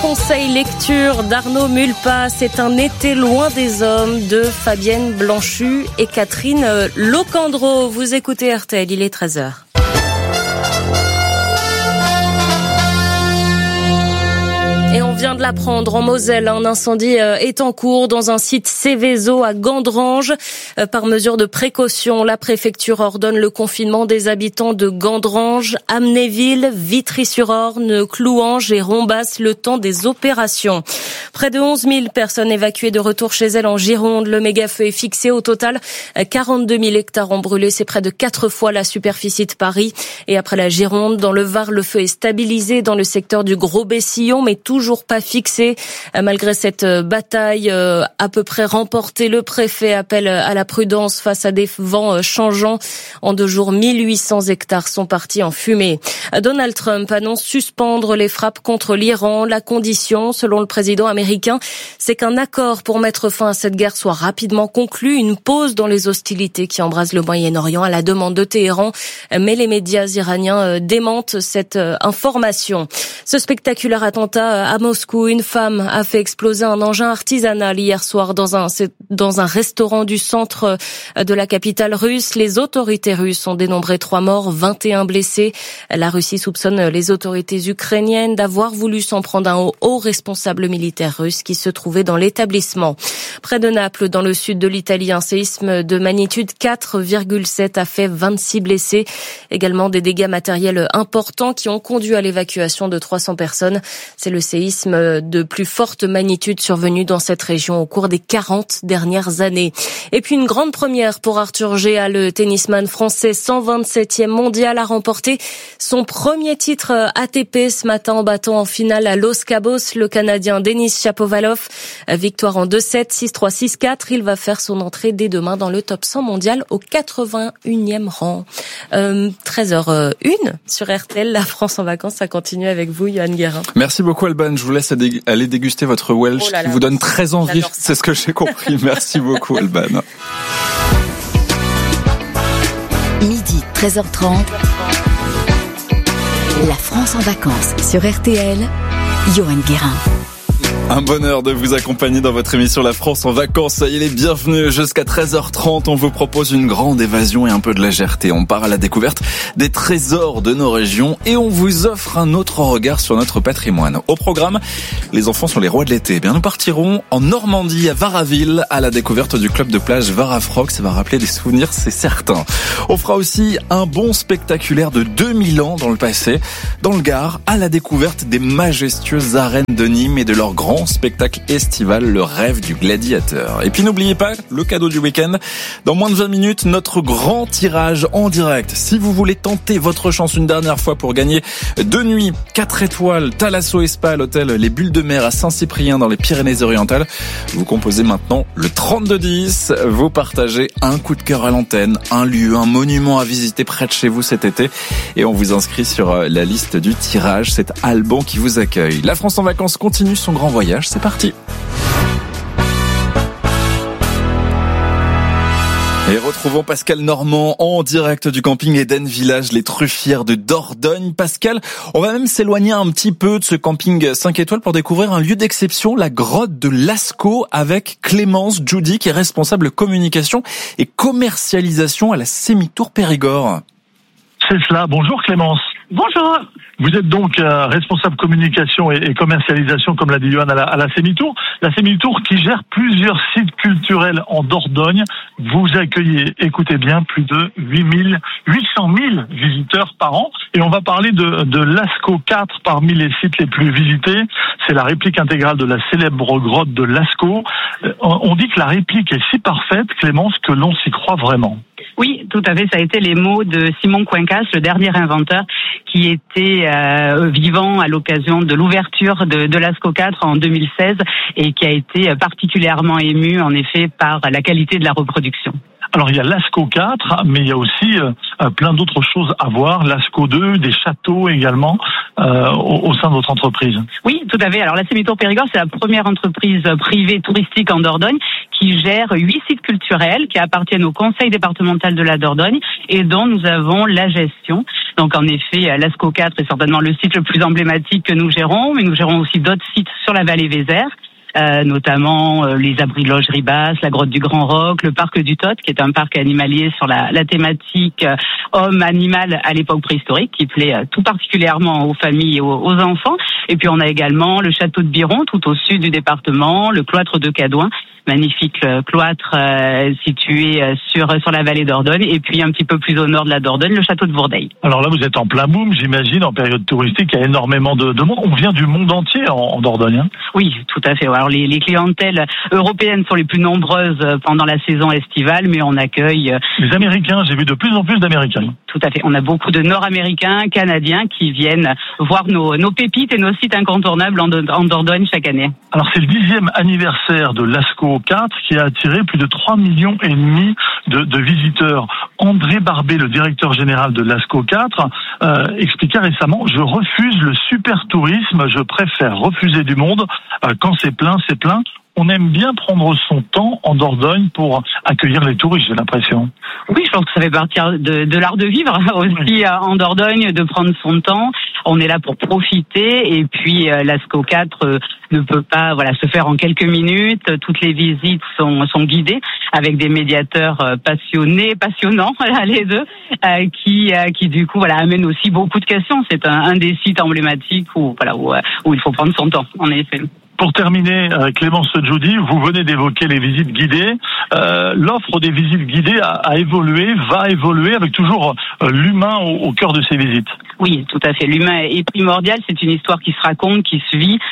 conseil lecture d'Arnaud Mulpas, c'est un été loin des hommes de Fabienne Blanchu et Catherine Locandro. Vous écoutez RTL, il est 13h. Et on vient de l'apprendre, en Moselle, un incendie est en cours dans un site Céveso à Gandrange. Par mesure de précaution, la préfecture ordonne le confinement des habitants de Gandrange, Amnéville, Vitry-sur-Orne, Clouange et Rombas le temps des opérations. Près de 11 000 personnes évacuées de retour chez elles en Gironde. Le méga-feu est fixé. Au total, 42 000 hectares ont brûlé. C'est près de 4 fois la superficie de Paris. Et après la Gironde, dans le Var, le feu est stabilisé dans le secteur du Gros-Bessillon, mais toujours pas fixé. Malgré cette bataille à peu près remportée, le préfet appelle à la prudence face à des vents changeants. En 2 jours, 1800 hectares sont partis en fumée. Donald Trump annonce suspendre les frappes contre l'Iran. La condition, selon le président américain, c'est qu'un accord pour mettre fin à cette guerre soit rapidement conclu. Une pause dans les hostilités qui embrasent le Moyen-Orient à la demande de Téhéran. Mais les médias iraniens démentent cette information. Ce spectaculaire attentat à Moscou, une femme a fait exploser un engin artisanal hier soir dans un restaurant du centre de la capitale russe. Les autorités russes ont dénombré 3 morts, 21 blessés. La Russie soupçonne les autorités ukrainiennes d'avoir voulu s'en prendre à un haut responsable militaire russe qui se trouvait dans l'établissement. Près de Naples, dans le sud de l'Italie, un séisme de magnitude 4,7 a fait 26 blessés. Également des dégâts matériels importants qui ont conduit à l'évacuation de 300 personnes. C'est le séisme de plus forte magnitude survenu dans cette région au cours des 40 dernières années. Et puis une grande première pour Arthur Géa, le tennisman français 127e mondial, a remporté son premier titre ATP ce matin en battant en finale à Los Cabos le Canadien Denis Shapovalov. Victoire en 2-7, 6-3, 6-4. Il va faire son entrée dès demain dans le top 100 mondial au 81e rang. 13h01 sur RTL, la France en vacances, ça continue avec vous, Johan Guérin. Merci beaucoup Alban, je vous laisse aller déguster votre Welsh qui vous donne très envie, c'est ce que j'ai compris. Merci beaucoup Alban. Midi, 13h30. La France en vacances sur RTL, Johan Guérin. Un bonheur de vous accompagner dans votre émission La France en vacances. Soyez les bienvenus jusqu'à 13h30. On vous propose une grande évasion et un peu de légèreté. On part à la découverte des trésors de nos régions et on vous offre un autre regard sur notre patrimoine. Au programme, les enfants sont les rois de l'été. Nous partirons en Normandie, à Varaville, à la découverte du club de plage Varafroc. Ça va rappeler des souvenirs, c'est certain. On fera aussi un bond spectaculaire de 2000 ans dans le passé, dans le Gard, à la découverte des majestueuses arènes de Nîmes et de leur grand spectacle estival, le rêve du gladiateur. Et puis n'oubliez pas, le cadeau du week-end, dans moins de 20 minutes, notre grand tirage en direct. Si vous voulez tenter votre chance une dernière fois pour gagner 2 nuits, 4 étoiles, Thalasso et Spa à l'hôtel Les Bulles de Mer à Saint-Cyprien dans les Pyrénées-Orientales, vous composez maintenant le 3210, vous partagez un coup de cœur à l'antenne, un lieu, un monument à visiter près de chez vous cet été et on vous inscrit sur la liste du tirage. C'est Alban qui vous accueille. La France en vacances continue son grand voyage. C'est parti. Et retrouvons Pascal Normand en direct du camping Eden Village, les Truffières de Dordogne. Pascal, on va même s'éloigner un petit peu de ce camping 5 étoiles pour découvrir un lieu d'exception, la grotte de Lascaux, avec Clémence Judy qui est responsable communication et commercialisation à la Sémitour Périgord. C'est cela. Bonjour Clémence. Bonjour. Vous êtes donc responsable communication et commercialisation, comme l'a dit Johan, à la Sémitour. La Sémitour qui gère plusieurs sites culturels en Dordogne. Vous accueillez, écoutez bien, plus de 800 000 visiteurs par an. Et on va parler de Lascaux 4 parmi les sites les plus visités. C'est la réplique intégrale de la célèbre grotte de Lascaux. On dit que la réplique est si parfaite, Clémence, que l'on s'y croit vraiment. Oui, tout à fait. Ça a été les mots de Simon Coincas, le dernier inventeur, qui était vivant à l'occasion de l'ouverture de Lascaux 4 en 2016 et qui a été particulièrement ému, en effet, par la qualité de la reproduction. Alors il y a Lascaux 4, mais il y a aussi plein d'autres choses à voir. Lascaux 2, des châteaux également au sein de votre entreprise. Oui, tout à fait. Alors la Sémitour Périgord, c'est la première entreprise privée touristique en Dordogne qui gère 8 sites culturels qui appartiennent au conseil départemental de la Dordogne et dont nous avons la gestion. Donc en effet, l'ASCO 4 est certainement le site le plus emblématique que nous gérons, mais nous gérons aussi d'autres sites sur la vallée Vézère. Notamment les abris de logerie basse, la grotte du Grand Roc, le parc du Tot, qui est un parc animalier sur la thématique homme-animal à l'époque préhistorique, qui plaît tout particulièrement aux familles et aux enfants. Et puis on a également le château de Biron, tout au sud du département, le cloître de Cadouin, magnifique cloître situé sur la vallée d'Ordogne, et puis un petit peu plus au nord de la Dordogne, le château de Vourdeil. Alors là, vous êtes en plein boom, j'imagine, en période touristique, il y a énormément de monde. On vient du monde entier en Dordogne. Hein. Oui, tout à fait. Alors les clientèles européennes sont les plus nombreuses pendant la saison estivale, mais on accueille... Les Américains, j'ai vu de plus en plus d'Américains. Tout à fait. On a beaucoup de Nord-Américains, Canadiens qui viennent voir nos pépites et nos sites incontournables en Dordogne chaque année. Alors c'est le 10e anniversaire de l'ASCO 4 qui a attiré plus de 3,5 millions de visiteurs. André Barbet, le directeur général de l'ASCO 4, expliquait récemment: je refuse le super tourisme, je préfère refuser du monde. Quand c'est plein, c'est plein. On aime bien prendre son temps en Dordogne pour accueillir les touristes, j'ai l'impression. Oui, je pense que ça fait partie de l'art de vivre aussi en Dordogne, de prendre son temps. On est là pour profiter, et puis l'ASCO 4 ne peut pas se faire en quelques minutes. Toutes les visites sont guidées avec des médiateurs passionnants, les deux, qui du coup amènent aussi beaucoup de questions. C'est un des sites emblématiques où il faut prendre son temps, en effet. Pour terminer, Clémence Djoudi, vous venez d'évoquer les visites guidées. L'offre des visites guidées a évolué, va évoluer avec toujours l'humain au cœur de ces visites. Oui, tout à fait. L'humain est primordial. C'est une histoire qui se raconte, qui se vit,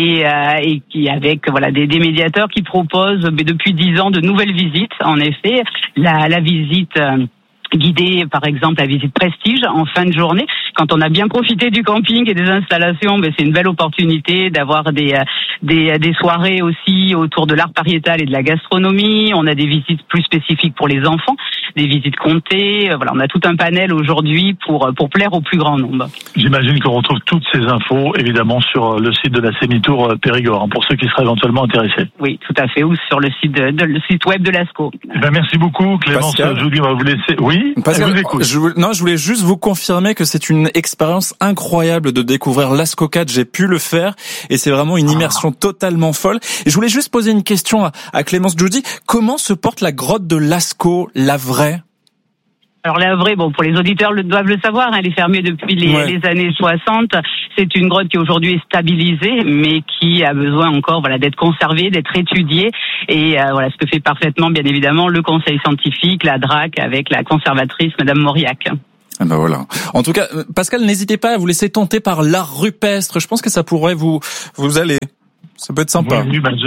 et qui avec des médiateurs qui proposent depuis 10 ans de nouvelles visites. En effet, la visite guidée, par exemple, la visite prestige en fin de journée. Quand on a bien profité du camping et des installations, c'est une belle opportunité d'avoir des soirées aussi autour de l'art pariétal et de la gastronomie. On a des visites plus spécifiques pour les enfants, des visites comptées. On a tout un panel aujourd'hui pour plaire au plus grand nombre. J'imagine qu'on retrouve toutes ces infos, évidemment, sur le site de la Sémitour Périgord, pour ceux qui seraient éventuellement intéressés. Oui, tout à fait, ou sur le site web de l'ASCO. Merci beaucoup, Clémence Djoudi. On va vous laisser. Oui, Pascal, je voulais juste vous confirmer que c'est une expérience incroyable de découvrir l'ASCO 4. J'ai pu le faire et c'est vraiment une immersion totalement folle. Et je voulais juste poser une question à Clémence Djoudi. Comment se porte la grotte de Lascaux, la vraie? Alors la vraie, pour les auditeurs doivent le savoir, elle est fermée depuis les années 60. C'est une grotte qui aujourd'hui est stabilisée, mais qui a besoin encore d'être conservée, d'être étudiée. Et ce que fait parfaitement, bien évidemment, le conseil scientifique, la DRAC, avec la conservatrice, Madame Mauriac. En tout cas, Pascal, n'hésitez pas à vous laisser tenter par l'art rupestre. Je pense que ça pourrait vous aller. Ça peut être sympa.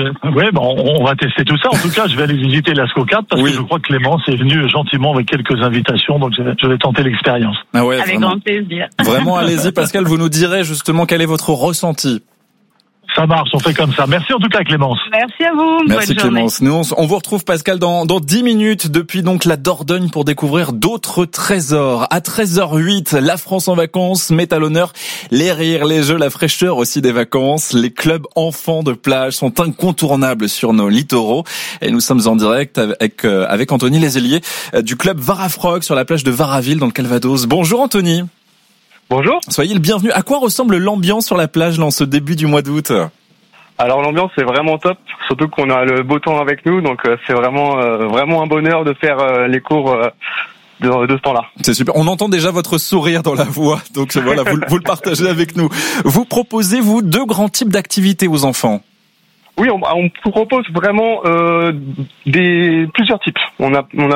On va tester tout ça. En tout cas, je vais aller visiter l'ASCO 4 parce que je crois que Clémence est venue gentiment avec quelques invitations, donc je vais tenter l'expérience. Avec grand plaisir. Vraiment, allez-y, Pascal, vous nous direz justement quel est votre ressenti. Ça marche, on fait comme ça. Merci en tout cas, Clémence. Merci à vous. Merci Clémence. Nous, on vous retrouve, Pascal, dans 10 minutes depuis donc la Dordogne pour découvrir d'autres trésors. À 13h08, la France en vacances met à l'honneur les rires, les jeux, la fraîcheur aussi des vacances. Les clubs enfants de plage sont incontournables sur nos littoraux. Et nous sommes en direct avec Anthony Lézelier du club Varafrog sur la plage de Varaville dans le Calvados. Bonjour Anthony. Bonjour. Soyez le bienvenu. À quoi ressemble l'ambiance sur la plage en ce début du mois d'août? Alors l'ambiance est vraiment top, surtout qu'on a le beau temps avec nous, donc c'est vraiment un bonheur de faire les cours de ce temps-là. C'est super. On entend déjà votre sourire dans la voix, donc voilà, vous le partagez avec nous. Vous proposez, vous, 2 grands types d'activités aux enfants. Oui, on propose vraiment plusieurs types. On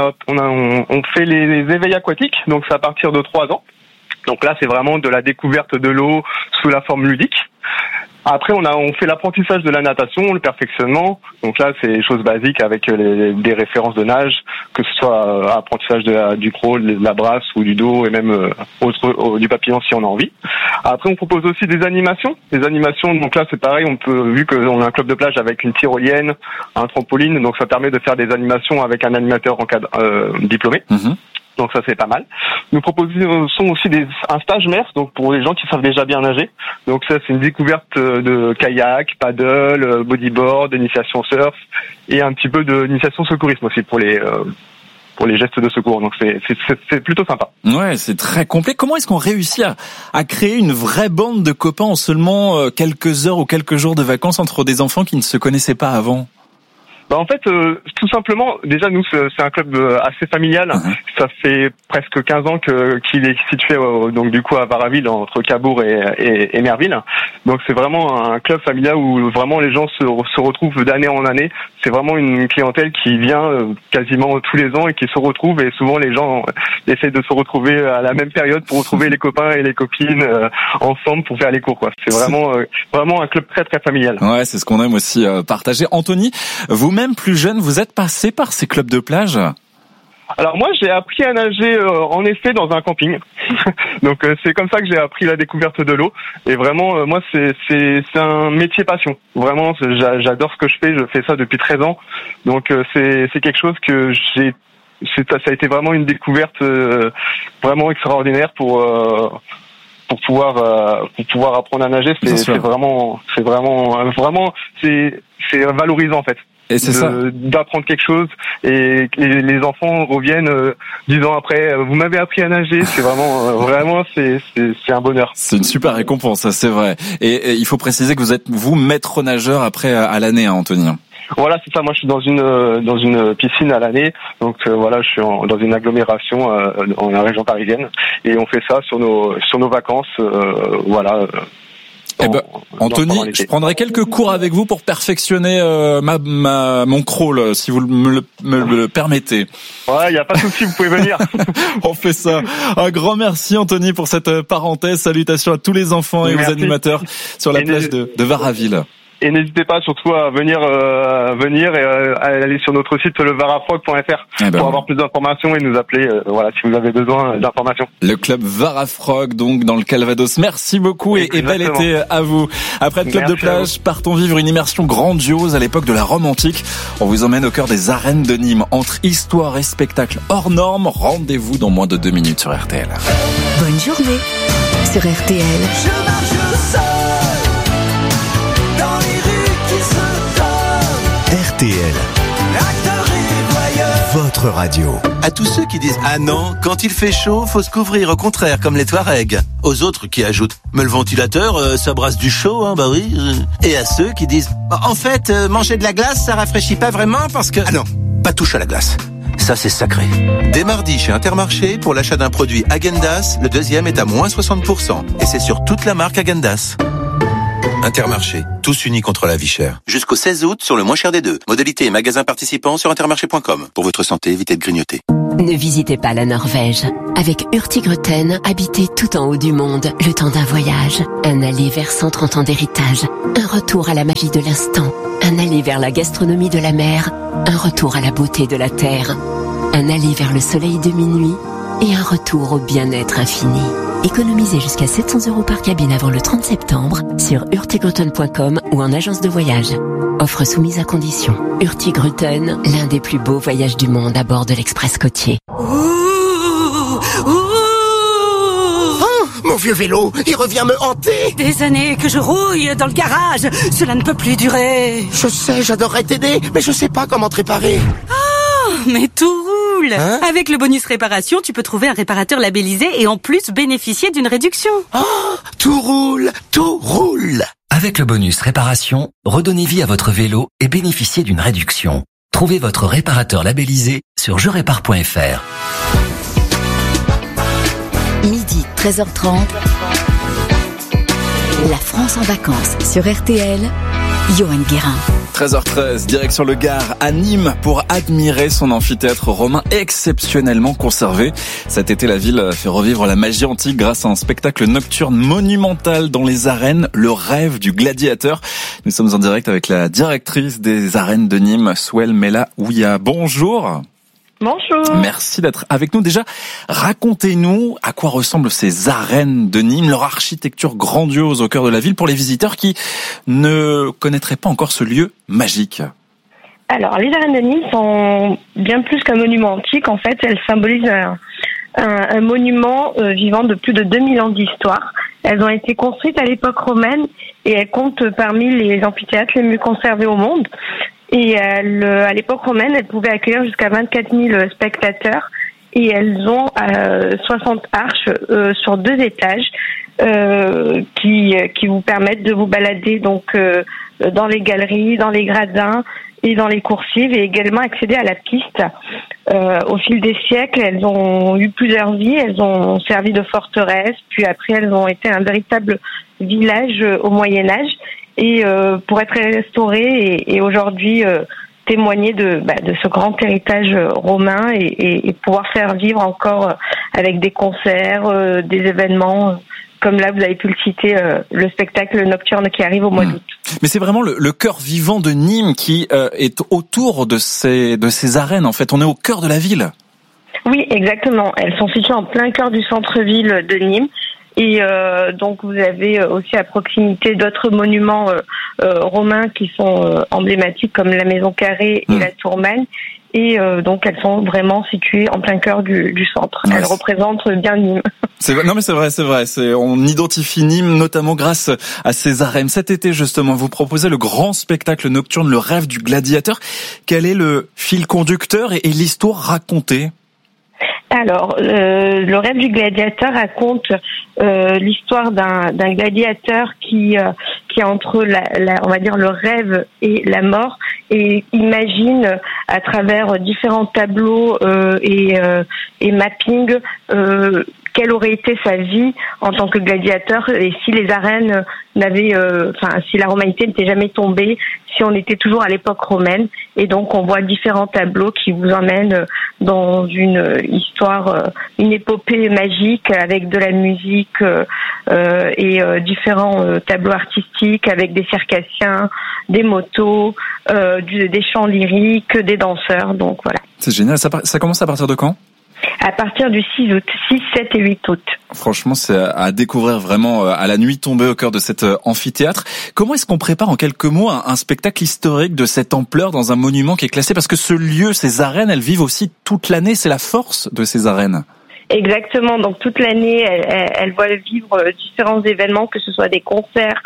fait les éveils aquatiques, donc c'est à partir de 3 ans. Donc là, c'est vraiment de la découverte de l'eau sous la forme ludique. Après, on fait l'apprentissage de la natation, le perfectionnement. Donc là, c'est des choses basiques avec des références de nage, que ce soit apprentissage du crawl, de la brasse ou du dos et même du papillon si on a envie. Après, on propose aussi des animations. Les animations, donc là, c'est pareil. Vu qu'on a un club de plage avec une tyrolienne, un trampoline, donc ça permet de faire des animations avec un animateur diplômé. Mmh. Donc ça c'est pas mal. Nous proposons aussi un stage mer, donc pour les gens qui savent déjà bien nager. Donc ça c'est une découverte de kayak, paddle, bodyboard, initiation surf et un petit peu d'initiation secourisme aussi pour les pour les gestes de secours. Donc c'est plutôt sympa. Ouais, c'est très complet. Comment est-ce qu'on réussit à créer une vraie bande de copains en seulement quelques heures ou quelques jours de vacances entre des enfants qui ne se connaissaient pas avant? En fait, tout simplement, déjà nous c'est un club assez familial. Ça fait presque 15 ans qu'il est situé donc du coup à Varaville, entre Cabourg et Merville. Donc c'est vraiment un club familial où vraiment les gens se retrouvent d'année en année. C'est vraiment une clientèle qui vient quasiment tous les ans et qui se retrouve, et souvent les gens essaient de se retrouver à la même période pour retrouver les copains et les copines ensemble pour faire les cours, quoi. C'est vraiment un club très très familial. Ouais, c'est ce qu'on aime aussi partager. Anthony, vous-même plus jeune, vous êtes passé par ces clubs de plage? Alors moi, j'ai appris à nager en effet dans un camping. Donc c'est comme ça que j'ai appris la découverte de l'eau. Et vraiment, moi, c'est un métier passion. Vraiment, j'adore ce que je fais ça depuis 13 ans. Donc c'est quelque chose que ça a été vraiment une découverte vraiment extraordinaire pour pouvoir apprendre à nager. C'est vraiment valorisant en fait. Et c'est ça, d'apprendre quelque chose, et les enfants reviennent 10 ans après. Vous m'avez appris à nager. C'est vraiment c'est un bonheur. C'est une super récompense, ça c'est vrai. Et il faut préciser que vous êtes maître nageur après à l'année, hein, Anthony. Voilà, c'est ça. Moi, je suis dans une piscine à l'année. Donc voilà, je suis dans une agglomération dans la région parisienne, et on fait ça sur nos vacances. Voilà. Anthony, je prendrai quelques cours avec vous pour perfectionner mon crawl, si vous me le permettez. Ouais, il y a pas de souci, vous pouvez venir. On fait ça. Un grand merci, Anthony, pour cette parenthèse. Salutations à tous les enfants et aux animateurs sur la plage de Varaville. Et n'hésitez pas surtout à venir et à aller sur notre site levarafrog.fr pour avoir plus d'informations et nous appeler si vous avez besoin d'informations. Le club Varafrog, donc dans le Calvados. Merci beaucoup et bel été à vous. Après le club de plage, partons vivre une immersion grandiose à l'époque de la Rome antique. On vous emmène au cœur des arènes de Nîmes. Entre histoire et spectacle hors normes, rendez-vous dans moins de 2 minutes sur RTL. Bonne journée sur RTL. Je marche seul. RTL, votre radio. À tous ceux qui disent « Ah non, quand il fait chaud, faut se couvrir, au contraire, comme les Touaregs ». Aux autres qui ajoutent « Mais le ventilateur, ça brasse du chaud, hein, bah oui ». Et à ceux qui disent « En fait, manger de la glace, ça rafraîchit pas vraiment parce que… » Ah non, pas touche à la glace. Ça, c'est sacré. Dès mardi, chez Intermarché, pour l'achat d'un produit Häagen-Dazs, le deuxième est à moins 60%. Et c'est sur toute la marque Häagen-Dazs. Intermarché, tous unis contre la vie chère. Jusqu'au 16 août sur le moins cher des deux. Modalité et magasins participants sur intermarché.com. Pour votre santé, évitez de grignoter. Ne visitez pas la Norvège. Avec Hurtigruten, habitez tout en haut du monde, le temps d'un voyage. Un aller vers 130 ans d'héritage. Un retour à la magie de l'instant. Un aller vers la gastronomie de la mer. Un retour à la beauté de la terre. Un aller vers le soleil de minuit. Et un retour au bien-être infini. Économisez jusqu'à 700 € par cabine avant le 30 septembre sur hurtigruten.com ou en agence de voyage. Offre soumise à condition. Hurtigruten, l'un des plus beaux voyages du monde à bord de l'Express côtier. Mon vieux vélo, il revient me hanter. Des années que je rouille dans le garage. Cela ne peut plus durer. Je sais, j'adorerais t'aider, mais je sais pas comment te réparer. Oh, mais tout roule. Avec le bonus réparation, tu peux trouver un réparateur labellisé et en plus bénéficier d'une réduction. Oh, tout roule, tout roule. Avec le bonus réparation, redonnez vie à votre vélo et bénéficiez d'une réduction. Trouvez votre réparateur labellisé sur jerépare.fr. Midi, 13h30. La France en vacances sur RTL. Johan Guérin. 13h13, direction le Gard à Nîmes pour admirer son amphithéâtre romain exceptionnellement conservé. Cet été, la ville fait revivre la magie antique grâce à un spectacle nocturne monumental dans les arènes, le rêve du gladiateur. Nous sommes en direct avec la directrice des arènes de Nîmes, Souel Mella Ouya. Bonjour. Bonjour. Merci d'être avec nous. Déjà, racontez-nous à quoi ressemblent ces arènes de Nîmes, leur architecture grandiose au cœur de la ville pour les visiteurs qui ne connaîtraient pas encore ce lieu magique. Alors, les arènes de Nîmes sont bien plus qu'un monument antique. En fait, elles symbolisent un monument vivant de plus de 2000 ans d'histoire. Elles ont été construites à l'époque romaine et elles comptent parmi les amphithéâtres les mieux conservés au monde. Et à l'époque romaine, elles pouvaient accueillir jusqu'à 24 000 spectateurs. Et elles ont 60 arches sur 2 étages qui vous permettent de vous balader donc dans les galeries, dans les gradins et dans les coursives, et également accéder à la piste. Au fil des siècles, elles ont eu plusieurs vies, elles ont servi de forteresse, puis après elles ont été un véritable village au Moyen-Âge, et pour être restaurées et aujourd'hui témoigner de ce grand héritage romain et pouvoir faire vivre encore avec des concerts, des événements, comme là vous avez pu le citer, le spectacle nocturne qui arrive au mois d'août. Mais c'est vraiment le cœur vivant de Nîmes qui est autour de ces arènes, en fait. On est au cœur de la ville. Oui, exactement. Elles sont situées en plein cœur du centre-ville de Nîmes. Et donc vous avez aussi à proximité d'autres monuments romains qui sont emblématiques comme la Maison Carrée et la Tour Magne. Et donc elles sont vraiment situées en plein cœur du centre. Ouais. Elles représentent bien Nîmes. Non mais c'est vrai. On identifie Nîmes notamment grâce à ces arènes. Cet été justement, vous proposez le grand spectacle nocturne, le rêve du gladiateur. Quel est le fil conducteur et l'histoire racontée ? Alors, le rêve du gladiateur raconte l'histoire d'un gladiateur qui est entre on va dire le rêve et la mort, et imagine à travers différents tableaux et mapping quelle aurait été sa vie en tant que gladiateur, et si les arènes si la romanité n'était jamais tombée, si on était toujours à l'époque romaine. Et donc on voit différents tableaux qui vous emmènent dans une histoire, une épopée magique avec de la musique et différents tableaux artistiques avec des circassiens, des motos, des chants lyriques, des danseurs. Donc voilà. C'est génial. Ça commence à partir de quand ? À partir du 6 août, 6, 7 et 8 août. Franchement, c'est à découvrir vraiment à la nuit tombée au cœur de cet amphithéâtre. Comment est-ce qu'on prépare en quelques mots un spectacle historique de cette ampleur dans un monument qui est classé ? Parce que ce lieu, ces arènes, elles vivent aussi toute l'année. C'est la force de ces arènes. Exactement. Donc toute l'année, elle voit vivre différents événements, que ce soit des concerts,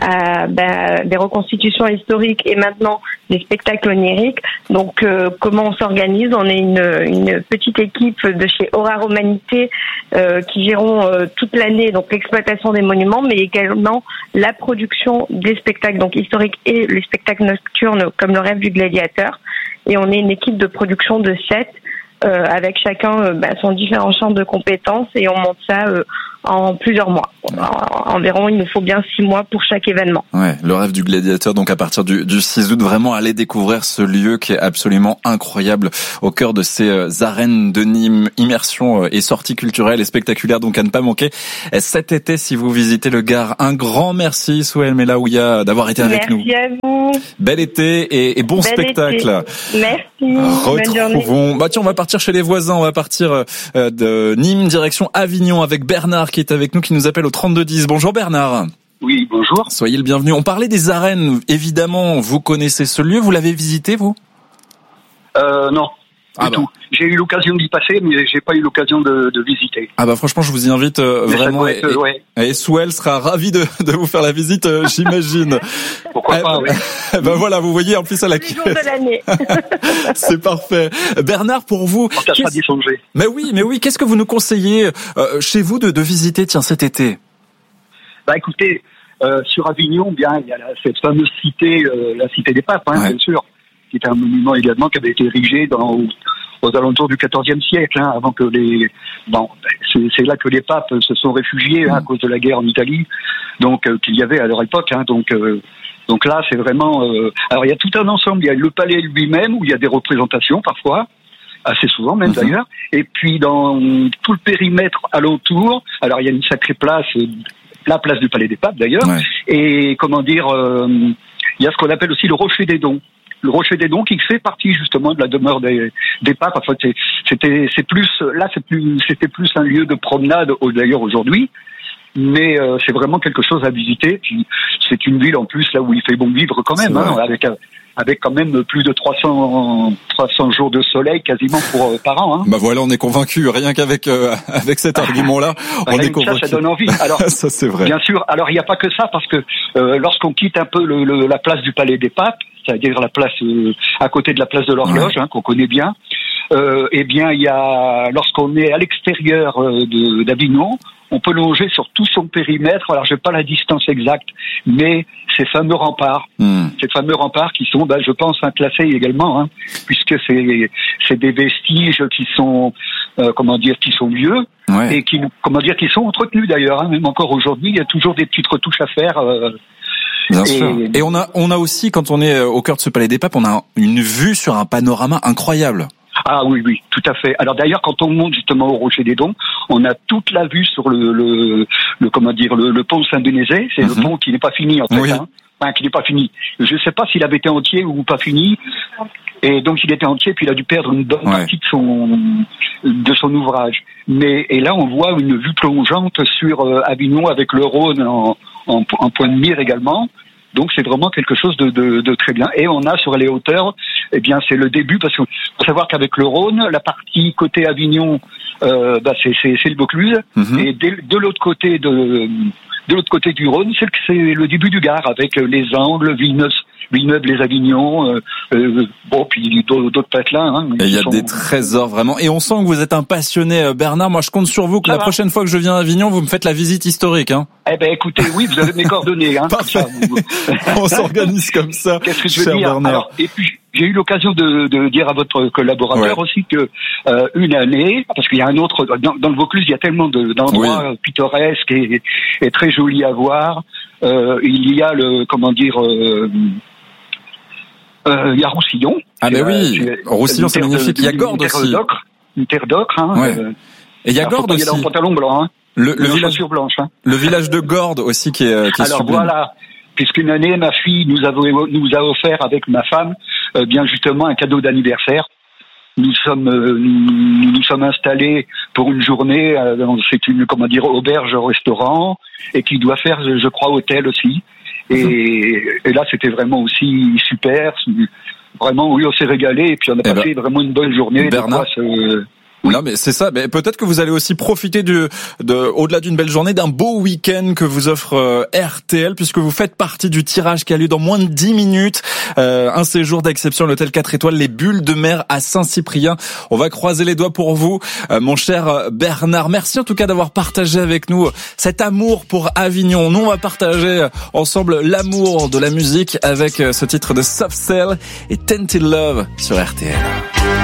des reconstitutions historiques et maintenant des spectacles oniriques. Donc comment on s'organise ? On est une petite équipe de chez Aura Romanité qui gérons toute l'année donc l'exploitation des monuments, mais également la production des spectacles donc historiques et les spectacles nocturnes comme le rêve du gladiateur. Et on est une équipe de production de 7 avec chacun son différent champ de compétences, et on monte ça en plusieurs mois. Environ, il nous faut bien 6 mois pour chaque événement. Ouais, le rêve du gladiateur, donc à partir du 6 août, vraiment aller découvrir ce lieu qui est absolument incroyable au cœur de ces arènes de Nîmes. Immersion et sorties culturelles et spectaculaires, donc à ne pas manquer cet été si vous visitez le Gard. Un grand merci Souhel Melaouia d'avoir été avec nous. Merci à vous. Bel été et bon spectacle. Été. Merci. Retrouvons. Tiens, on va partir chez les voisins. On va partir de Nîmes direction Avignon avec Bernard qui est avec nous, qui nous appelle au 3210. Bonjour Bernard. Oui, bonjour. Soyez le bienvenu. On parlait des arènes. Évidemment, vous connaissez ce lieu. Vous l'avez visité, vous ? Non. Du tout. J'ai eu l'occasion d'y passer, mais j'ai pas eu l'occasion de visiter. Franchement, je vous y invite vraiment. Et Souhel sera ravi de vous faire la visite, j'imagine. Pourquoi pas, oui. Voilà, vous voyez, en plus à la jour de l'année. C'est parfait. Bernard, pour vous. On tâchera d'y songer. Mais oui. Qu'est-ce que vous nous conseillez chez vous de visiter, cet été ? Écoutez, sur Avignon, il y a cette fameuse cité, la cité des papes, bien sûr, qui est un monument également qui avait été érigé aux alentours du XIVe siècle, avant que c'est là que les papes se sont réfugiés à cause de la guerre en Italie, donc qu'il y avait à leur époque, donc là c'est vraiment. Alors il y a tout un ensemble, il y a le palais lui-même où il y a des représentations parfois, assez souvent même d'ailleurs, et puis dans tout le périmètre alentour, alors il y a une sacrée place, la place du Palais des Papes d'ailleurs, et il y a ce qu'on appelle aussi le Rocher des Dons. Le Rocher des Dons qui fait partie justement de la demeure des papes. Enfin, c'était plus un lieu de promenade d'ailleurs aujourd'hui, mais c'est vraiment quelque chose à visiter. Puis c'est une ville en plus là où il fait bon vivre quand même, avec quand même plus de 300 jours de soleil quasiment par an. Voilà, on est convaincu rien qu'avec cet argument-là, on est convaincu. Ça donne envie. Alors ça c'est vrai. Bien sûr. Alors il n'y a pas que ça, parce que lorsqu'on quitte un peu la place du Palais des Papes, c'est-à-dire la place à côté de la place de l'Horloge, qu'on connaît bien. Eh bien, il y a, lorsqu'on est à l'extérieur d'Avignon, on peut longer sur tout son périmètre. Alors, j'ai pas la distance exacte, mais ces fameux remparts, qui sont, je pense, classés également, puisque c'est des vestiges qui sont, qui sont vieux et qui sont entretenus d'ailleurs. Même encore aujourd'hui, il y a toujours des petites retouches à faire. Bien sûr. Et on a aussi, quand on est au cœur de ce Palais des Papes, on a une vue sur un panorama incroyable. Ah oui, tout à fait. Alors d'ailleurs, quand on monte justement au Rocher des Dons, on a toute la vue sur le pont Saint-Bénézet. C'est le pont qui n'est pas fini en fait, qui n'est pas fini. Je ne sais pas s'il avait été entier ou pas fini. Et donc il était entier, puis il a dû perdre une bonne partie de son ouvrage. Et là, on voit une vue plongeante sur Avignon avec le Rhône en point de mire également. Donc c'est vraiment quelque chose de très bien. Et on a sur les hauteurs, c'est le début, parce qu'il faut savoir qu'avec le Rhône, la partie côté Avignon, c'est le Vaucluse, et de l'autre côté du Rhône, c'est le début du Gard, avec les Angles, Villeneuve, les Avignons, puis d'autres patelins. Et il y a des trésors vraiment. Et on sent que vous êtes un passionné, Bernard. Moi, je compte sur vous que la prochaine fois que je viens à Avignon, vous me faites la visite historique. Écoutez, oui, vous avez mes coordonnées. Parfait. On s'organise comme ça. Qu'est-ce que je veux dire? Alors, et puis, j'ai eu l'occasion de dire à votre collaborateur aussi que une année, parce qu'il y a un autre dans le Vaucluse, il y a tellement d'endroits pittoresques et très jolis à voir. Il y a il y a Roussillon. Roussillon, c'est magnifique. Il y a Gordes aussi. Une terre d'ocre. Et il y a Gordes aussi. Il y a un pantalon blanc. Le village blanche. Le village de Gordes aussi qui est alors sublime. Voilà, puisqu'une année ma fille nous a offert avec ma femme bien justement un cadeau d'anniversaire. Nous sommes installés pour une journée. C'est une auberge restaurant et qui doit faire, je crois, hôtel aussi. Et là, c'était vraiment aussi super. Vraiment, oui, on s'est régalé et puis on a passé vraiment une bonne journée. Bernard. Non, mais c'est ça. Mais peut-être que vous allez aussi profiter au-delà d'une belle journée, d'un beau week-end que vous offre RTL, puisque vous faites partie du tirage qui a lieu dans moins de 10 minutes. Un séjour d'exception à l'hôtel 4 étoiles, les Bulles de Mer à Saint-Cyprien. On va croiser les doigts pour vous, mon cher Bernard. Merci en tout cas d'avoir partagé avec nous cet amour pour Avignon. Nous, on va partager ensemble l'amour de la musique avec ce titre de Soft Cell et Tainted Love sur RTL.